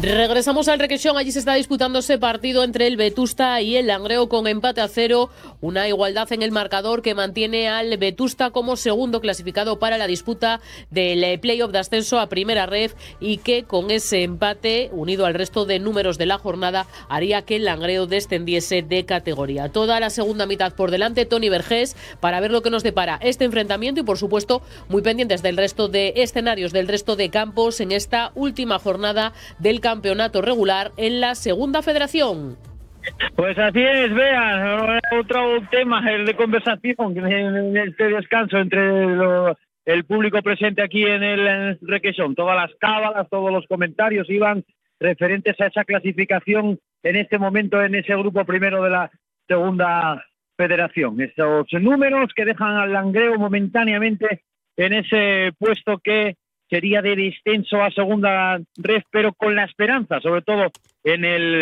Regresamos al Requesón. Allí se está disputando ese partido entre el Vetusta y el Langreo con empate a 0. Una igualdad en el marcador que mantiene al Vetusta como segundo clasificado para la disputa del playoff de ascenso a primera ref, y que con ese empate, unido al resto de números de la jornada, haría que el Langreo descendiese de categoría. Toda la segunda mitad por delante, Toni Vergés, para ver lo que nos depara este enfrentamiento y, por supuesto, muy pendientes del resto de escenarios, del resto de campos en esta última jornada del campeonato regular en la segunda federación. Pues así es, vean, otro tema el de conversación en este descanso entre el público presente aquí en el Requesón. Todas las cábalas, todos los comentarios iban referentes a esa clasificación en este momento en ese grupo primero de la segunda federación. Esos números que dejan al Langreo momentáneamente en ese puesto que sería de descenso a segunda ref, pero con la esperanza, sobre todo en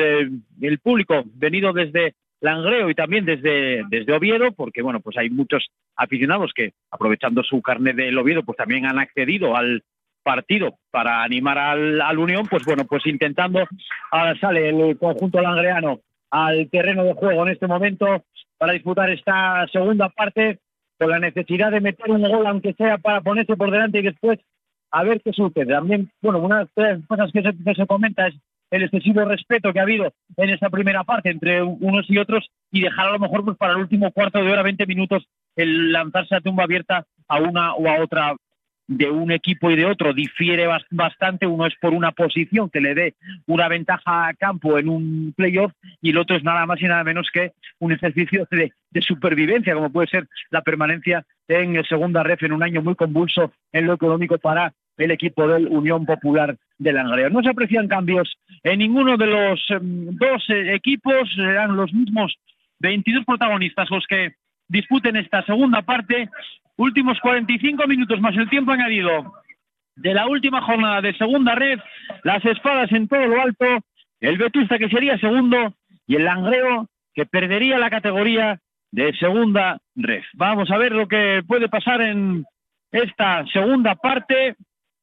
el público venido desde Langreo y también desde Oviedo, porque bueno, pues hay muchos aficionados que, aprovechando su carnet del Oviedo, pues también han accedido al partido para animar al Unión. Pues bueno, pues intentando, ahora sale el conjunto langreano al terreno de juego en este momento para disputar esta segunda parte, con la necesidad de meter un gol, aunque sea para ponerse por delante y después a ver qué sucede. También, bueno, una de las cosas que se comenta es el excesivo respeto que ha habido en esta primera parte entre unos y otros, y dejar a lo mejor pues para el último cuarto de hora, 20 minutos, el lanzarse a tumba abierta a una o a otra de un equipo y de otro. Difiere bastante. Uno es por una posición que le dé una ventaja a campo en un playoff, y el otro es nada más y nada menos que un ejercicio de supervivencia, como puede ser la permanencia en el segunda ref en un año muy convulso en lo económico para el equipo del Unión Popular de Langreo. No se aprecian cambios en ninguno de los dos equipos. Serán los mismos 22 protagonistas los que disputen esta segunda parte. Últimos 45 minutos más el tiempo añadido de la última jornada de segunda red. Las espadas en todo lo alto. El Vetusta, que sería segundo, y el Langreo, que perdería la categoría de segunda red. Vamos a ver lo que puede pasar en esta segunda parte.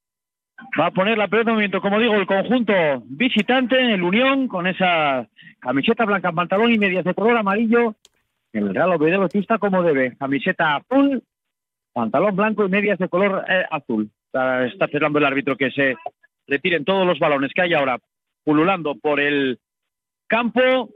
Va a poner la pelota en movimiento, como digo, el conjunto visitante, el Unión, con esa camiseta blanca, pantalón y medias de color amarillo. El Real Oviedo Vetusta como debe. Camiseta azul, pantalón blanco y medias de color azul. Está cerrando el árbitro que se retiren todos los balones que hay ahora pululando por el campo,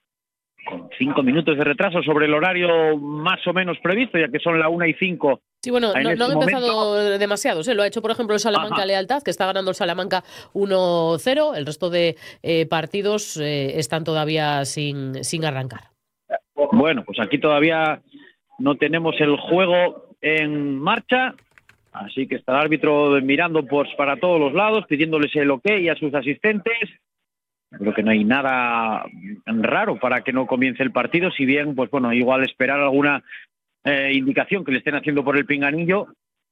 con 5 minutos de retraso sobre el horario más o menos previsto, ya que son la 1:05. Sí, bueno, no han empezado demasiados. Lo ha hecho, por ejemplo, el Salamanca Lealtad, que está ganando el Salamanca 1-0. El resto de partidos están todavía sin arrancar. Bueno, pues aquí todavía no tenemos el juego en marcha, así que está el árbitro mirando para todos los lados, pidiéndoles el ok a sus asistentes. Creo que no hay nada raro para que no comience el partido, si bien, pues bueno, igual esperar alguna indicación que le estén haciendo por el pinganillo.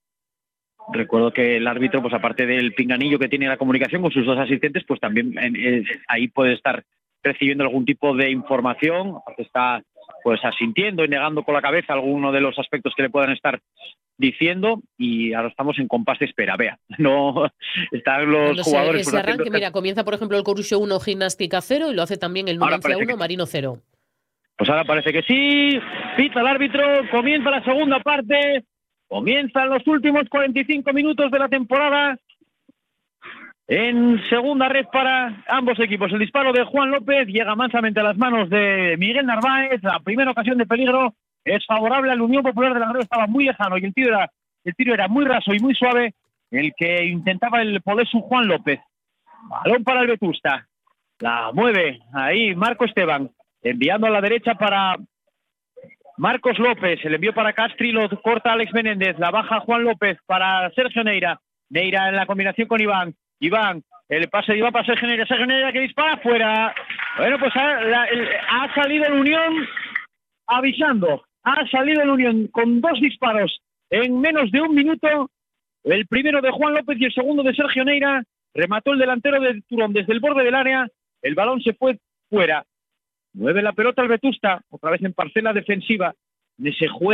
Recuerdo que el árbitro, pues aparte del pinganillo que tiene la comunicación con sus dos asistentes, pues también ahí puede estar recibiendo algún tipo de información. Está pues asintiendo y negando con la cabeza alguno de los aspectos que le puedan estar diciendo, y ahora estamos en compás de espera. Vea, no están los jugadores. Ese arranque, mira, comienza por ejemplo el Corusio 1, Gimnástica 0, y lo hace también el Numancia 1, Marino 0. Pues ahora parece que sí, pita el árbitro, comienza la segunda parte, comienzan los últimos 45 minutos de la temporada en segunda red para ambos equipos. El disparo de Juan López llega mansamente a las manos de Miguel Narváez. La primera ocasión de peligro es favorable al Unión Popular de Langreo, estaba muy lejano y el tiro era muy raso y muy suave, el que intentaba el Podesu Juan López. Balón para el Vetusta, la mueve ahí Marco Esteban, enviando a la derecha para Marcos López, el envío para Castri, lo corta Alex Menéndez, la baja Juan López para Sergio Neira en la combinación con Iván, el pase de Iván para Sergio Neira que dispara fuera. Bueno, pues ha salido el Unión avisando, ha salido el Unión con dos disparos en menos de un minuto, el primero de Juan López y el segundo de Sergio Neira. Remató el delantero de Turón desde el borde del área, el balón se fue fuera. Mueve la pelota el Vetusta, otra vez en parcela defensiva, de ese juego